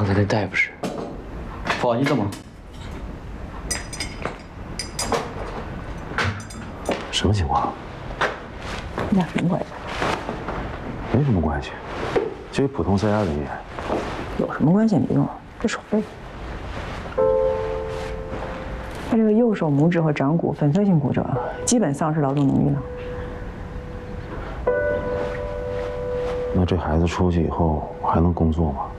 刚才那大夫是？ 不好意思吗？ 什么情况？ 你俩什么关系？ 没什么关系，就一普通 CI 人员。 有什么关系也没用，这手背。他这个右手拇指和掌骨粉碎性骨折，基本丧失劳动能力了。 那这孩子出去以后还能工作吗？